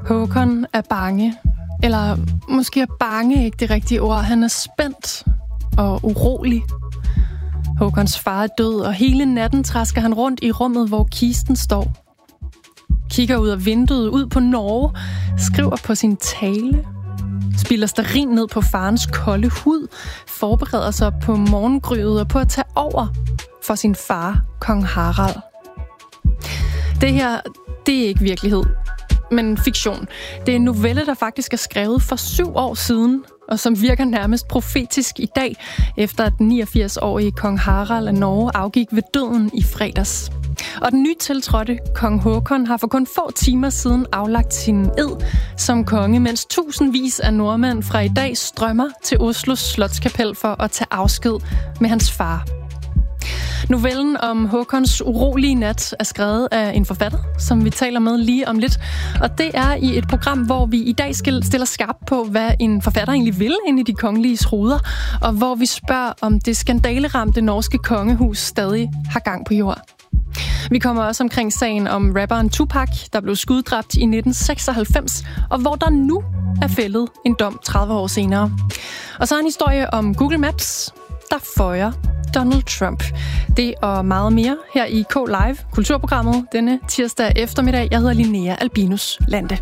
Håkon er bange. Eller måske er bange ikke det rigtige ord. Han er spændt og urolig. Håkons far er død, og hele natten trasker han rundt i rummet, hvor kisten står. Kigger ud af vinduet, ud på Norge, skriver på sin tale, spilder stearin ned på farens kolde hud, forbereder sig på morgengryet og på at tage over for sin far, kong Harald. Det her, det er ikke virkelighed, men fiktion. Det er en novelle, der faktisk er skrevet for 7 år siden, og som virker nærmest profetisk i dag, efter at den 89-årige kong Harald af Norge afgik ved døden i fredags. Og den nytiltrådte kong Håkon har for kun få timer siden aflagt sin ed som konge, mens tusindvis af nordmænd fra i dag strømmer til Oslos Slotskapel for at tage afsked med hans far. Novellen om Håkons urolige nat er skrevet af en forfatter, som vi taler med lige om lidt. Og det er i et program, hvor vi i dag stiller skarp på, hvad en forfatter egentlig vil inde i de kongeliges hoveder, og hvor vi spørger, om det skandaleramte norske kongehus stadig har gang på jord. Vi kommer også omkring sagen om rapperen Tupac, der blev skuddræbt i 1996, og hvor der nu er fældet en dom 30 år senere. Og så en historie om Google Maps, der føjer Donald Trump. Det og meget mere her i K-Live, kulturprogrammet, denne tirsdag eftermiddag. Jeg hedder Linnea Albinus Lande.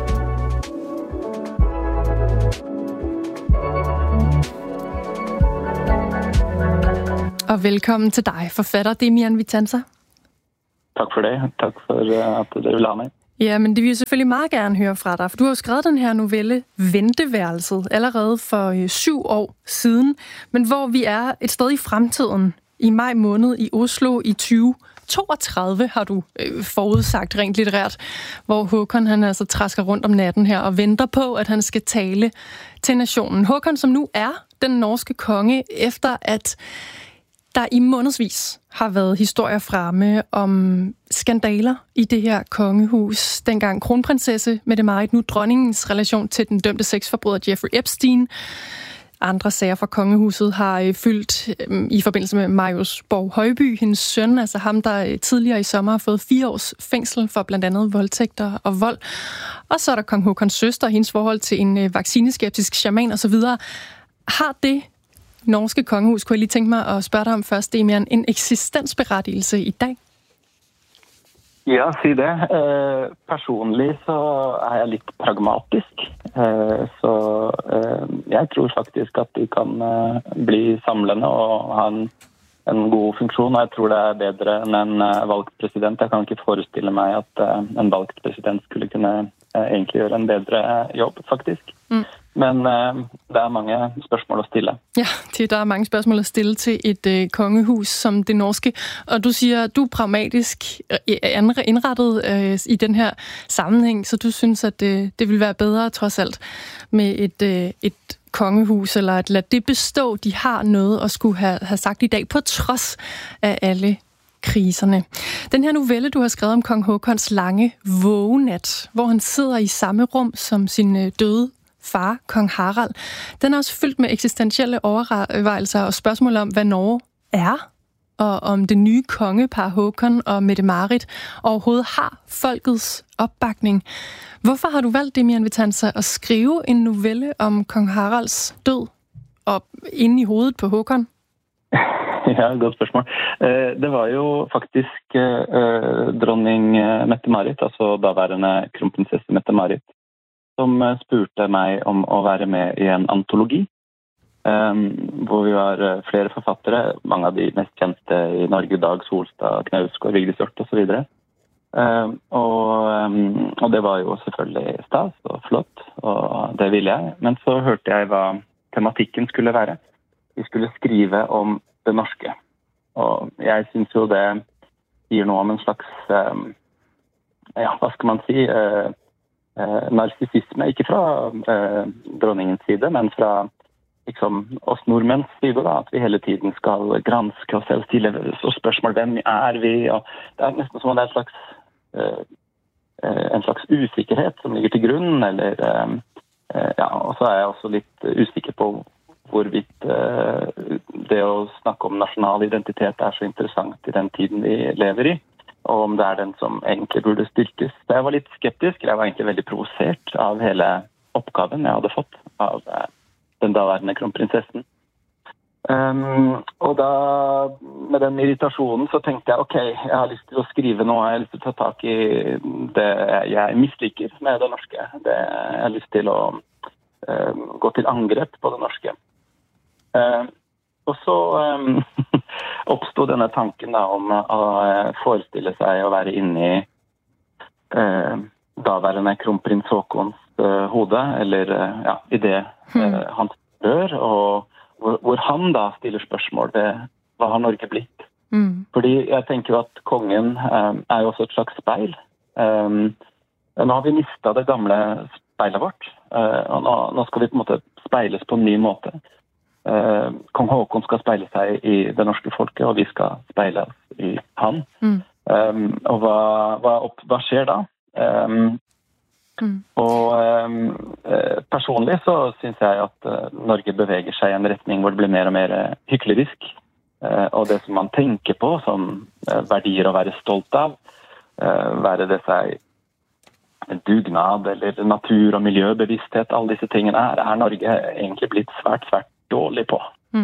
Og velkommen til dig, forfatter Demian Vitanza. Tak for det. Tak for, at du vil have mig. Ja, men det vil jeg selvfølgelig meget gerne høre fra dig, for du har jo skrevet den her novelle Venteværelset allerede for 7 år siden, men hvor vi er et sted i fremtiden, i maj måned i Oslo i 2032, har du forudsagt rent litterært, hvor Håkon han altså trasker rundt om natten her og venter på, at han skal tale til nationen. Håkon, som nu er den norske konge, efter at der i månedsvis har været historier fremme om skandaler i det her kongehus. Dengang kronprinsesse Mette-Marit, nu dronningens relation til den dømte sexforbryder Jeffrey Epstein. Andre sager fra kongehuset har fyldt i forbindelse med Marius Borg Højby, hendes søn, altså ham, der tidligere i sommer har fået 4 års fængsel for blandt andet voldtægter og vold. Og så er der kong Håkons søster, hendes forhold til en vaccineskeptisk shaman osv. Har det norske kongehus, kunne jeg lige tænke mig at spørge dig om først, Demian, en eksistensberettigelse i dag? Ja, sig det. Personligt så er jeg lidt pragmatisk. Så jeg tror faktisk, at det kan blive samlende og have en god funktion. Jeg tror, det er bedre end en valgt præsident. Jeg kan ikke forestille mig, at en valgt præsident skulle kunne egentlig gøre en bedre jobb, faktisk. Men der er mange spørgsmål at stille. Ja, der er mange spørgsmål at stille til et kongehus som det norske. Og du siger, at du er pragmatisk indrettet i den her sammenhæng, så du synes, at det vil være bedre trods alt med et kongehus, eller at lade det bestå. De har noget at skulle have sagt i dag, på trods af alle kriserne. Den her novelle, du har skrevet om kong Håkons lange vågenat, hvor han sidder i samme rum som sin døde far, kong Harald, den er også fyldt med eksistentielle overvejelser og spørgsmål om, hvad Norge er, og om det nye kongepar Håkon og Mette-Marit overhovedet har folkets opbakning. Hvorfor har du valgt, Demian Vitanza, at skrive en novelle om kong Haralds død og inde i hovedet på Håkon? Ja, godt spørgsmål. Det var jo faktisk dronning Mette-Marit, altså daværende kronprinsesse Mette-Marit, som spurgte mig om at være med i en antologi, hvor vi var flere forfattere, mange af de mest kendte i Norge i dag, Solstad, Knausgård, Vigdis Hjorth og så videre. Og det var jo selvfølgelig stas og flott, og det ville jeg. Men så hørte jeg, hvad tematikken skulle være. Vi skulle skrive om det norske. Og jeg synes jo det giver noget om en slags, ja, hvad skal man sige, narsissisme, ikke fra dronningens side, men fra liksom, oss nordmenns side, da, at vi hele tiden skal granske oss selv, stille så spørsmål, hvem er vi? Og det er nesten som om det er en slags usikkerhet som ligger til grunn, eller ja, og så er jeg også litt usikker på hvorvidt det å snakke om nasjonal identitet er så interessant i den tiden vi lever i. og om det den som egentlig burde styrkes. Så jeg var litt skeptisk, jeg var egentlig veldig provosert av hele oppgaven jeg hadde fått av den daværende kronprinsessen. Og da, med den irritasjonen, så tenkte jeg, ok, jeg har lyst til å skrive noe, jeg har lyst til å ta tak i det jeg misliker med det norske. Jeg har lyst til å gå til angrep på det norske. Og så oppstod denne tanken da, om å forestille seg å være inne i daværende kronprins Haakons hode, eller i det han rør, og hvor han da stiller spørsmål ved hva har Norge blitt. Fordi jeg tenker jo at kongen jo også et slags speil. Nå har vi mistet det gamle speilet vårt, og nå skal vi på en måte speiles på en ny måte. Kong Haakon skal speile seg i det norske folket, og vi skal speile oss i han. Og hva skjer da? Og personlig så synes jeg at Norge beveger seg i en retning hvor det blir mer og mer hyklerisk. Og det som man tenker på som verdier å være stolt av, være det seg dugnad eller natur- og miljøbevissthet, alle disse tingene Norge egentlig blitt svært, svært dårlig på.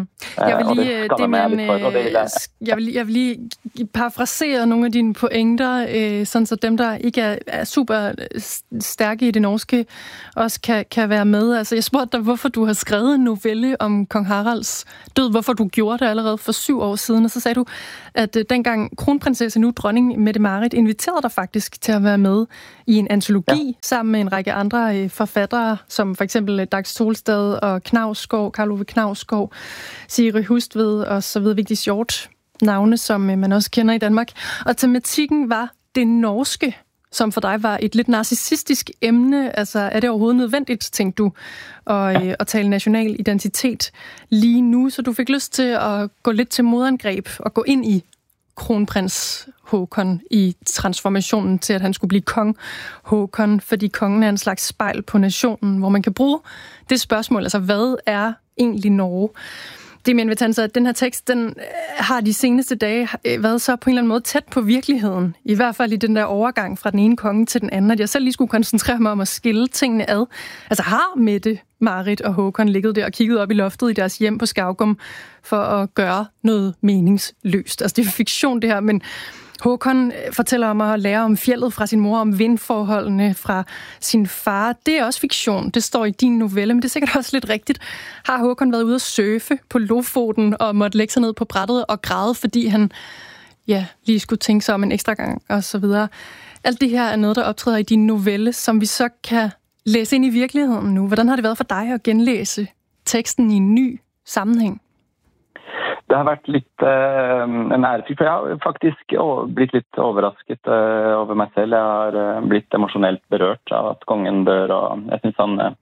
Jeg vil lige parafrasere nogle af dine pointer, sådan så dem, der ikke er super stærke i det norske, også kan være med. Altså, jeg spurgte dig, hvorfor du har skrevet en novelle om kong Haralds død, hvorfor du gjorde det allerede for 7 år siden, og så sagde du, at dengang kronprinsesse, nu dronning Mette-Marit, inviterede dig faktisk til at være med i en antologi sammen med en række andre forfattere, som for eksempel Dag Solstad og Knausgård, Karl Ove Knausgård, Siri Hustved og så videre, Vigdis Hjorth, navne, som man også kender i Danmark. Og tematikken var det norske, som for dig var et lidt narcissistisk emne. Altså, det overhovedet nødvendigt, tænkte du, at tale national identitet lige nu? Så du fik lyst til at gå lidt til modangreb og gå ind i kronprins Haakon i transformationen til, at han skulle blive kong Haakon, fordi kongen en slags spejl på nationen, hvor man kan bruge det spørgsmål, altså hvad egentlig Norge? Det men ved at den her tekst, den har de seneste dage været så på en eller anden måde tæt på virkeligheden. I hvert fald i den der overgang fra den ene konge til den anden, at jeg selv lige skulle koncentrere mig om at skille tingene ad. Altså har Mette-Marit og Haakon ligget der og kigget op i loftet i deres hjem på Skaugum for at gøre noget meningsløst? Altså det fiktion det her, men Haakon fortæller om at lære om fjeldet fra sin mor, om vindforholdene fra sin far. Det også fiktion. Det står i din novelle, men det sikkert også lidt rigtigt. Har Haakon været ude at surfe på Lofoten og måtte lægge sig ned på brættet og græde, fordi han lige skulle tænke sig om en ekstra gang og så videre. Alt det her noget, der optræder i din novelle, som vi så kan læse ind i virkeligheden nu. Hvordan har det været for dig at genlæse teksten i en ny sammenhæng? Det har vært litt en ærefri, for jeg har faktisk blitt litt overrasket over meg selv. Jeg har blitt emosjonelt berørt av at kongen dør, og jeg synes han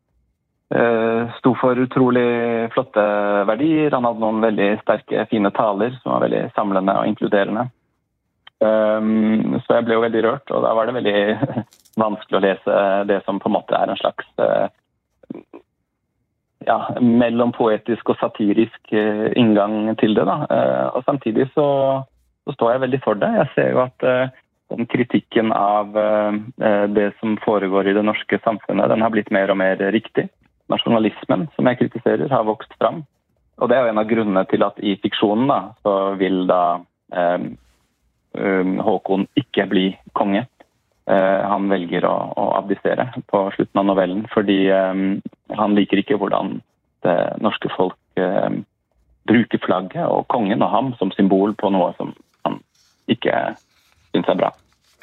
stod for utrolig flotte verdier. Han hadde noen veldig sterke, fine taler som var veldig samlende og inkluderende. Så jeg ble jo veldig rørt, og da var det veldig vanskelig å lese det som på en måte en slags mellom poetisk og satirisk inngang til det da. Og samtidig så står jeg veldig for det. Jeg ser jo at den kritikken av det som foregår i det norske samfunnet, den har blitt mer og mer riktig. Nasjonalismen, som jeg kritiserer, har vokst fram. Og det jo en av grunnene til at i fiksjonen da, så vil da Haakon ikke bli konge. Han velger å abdisere på slutten av novellen, fordi han liker ikke hvordan det norske folk bruker flagget og kongen og ham som symbol på noe som han ikke synes bra.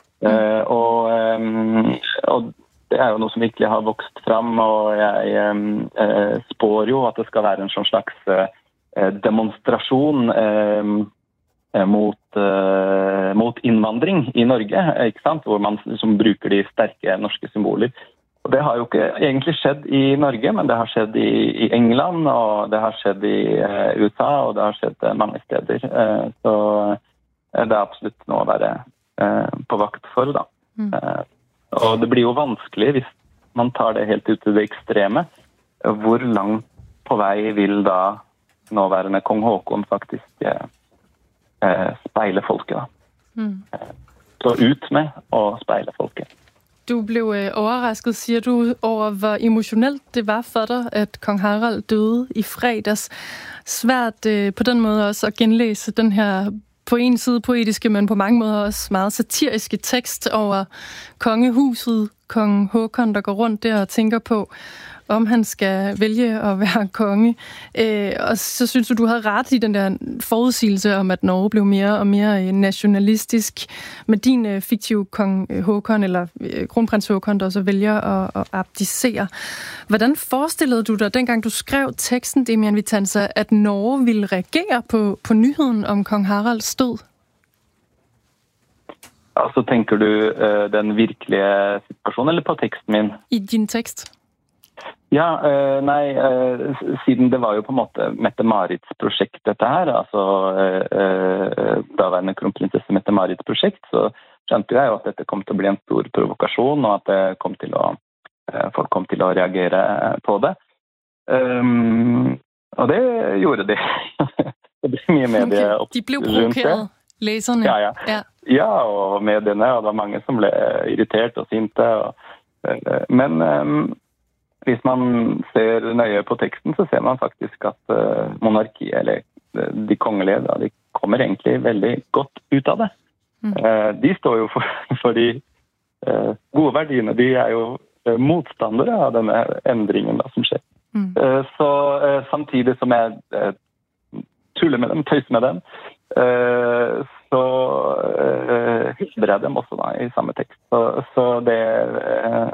Og det jo noe som virkelig har vokst fram, og jeg spår jo at det skal være en sånn slags demonstrasjon mot innvandring i Norge, ikke sant? Hvor man liksom bruker de sterke norske symboler. Og det har jo ikke egentlig skjedd i Norge, men det har skjedd i England, og det har skjedd i USA, og det har skjedd mange steder. Så det absolutt noe å være på vakt for, da. Og det blir jo vanskelig hvis man tar det helt ut til det ekstreme. Hvor langt på vei vil da nåværende kong Haakon faktisk speile folket, da. stå ut med og speile folket. Du blev overrasket, siger du, over hvor emotionelt det var for dig, at kong Harald døde i fredags. Svært på den måde også at genlæse den her på en side poetiske, men på mange måder også meget satiriske tekst over kongehuset, kong Håkon, der går rundt der og tænker på, om han skal vælge at være konge. Og så synes du havde ret i den der forudsigelse om, at Norge blev mere og mere nationalistisk med din fiktive kong Håkon, eller kronprins Håkon, der så vælger at abdicere. Hvordan forestillede du dig, dengang du skrev teksten, Demian Vitanza, at Norge ville reagere på nyheden om kong Haralds død? Altså, tænker du den virkelige situation, eller på teksten min? I din tekst? Ja, nei, siden det var jo på en måte Mette-Marits projekt dette her, altså daværende kronprinsesse Mette-Marits projekt, så skjønte jeg jo at dette kom til å bli en stor provokasjon, og at det kom til å, folk kom til å reagere på det. Og det gjorde de. Det ble mye medieoppslag. De blev provokeret, læserne? Ja, og mediene, og det var mange som ble irritert og sinte. Men hvis man ser nøye på teksten, så ser man faktisk at monarki, eller de kongelige, de kommer egentlig veldig godt ut av det. De står jo for de gode verdiene. De er jo motstandere av denne endringen som skjer. Så samtidig som jeg tuller med dem, tøyser med dem, så hyller jeg dem også da, i samme tekst. Så det